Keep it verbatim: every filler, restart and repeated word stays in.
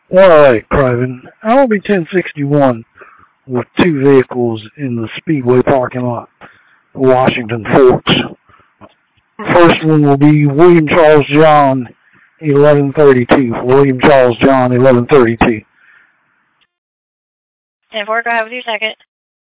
Alright, Craven. I'll be ten sixty-one with two vehicles in the Speedway parking lot, Washington Forks. First one will be William Charles John, eleven thirty-two. William Charles John, eleven thirty-two. ten four, go ahead with your second.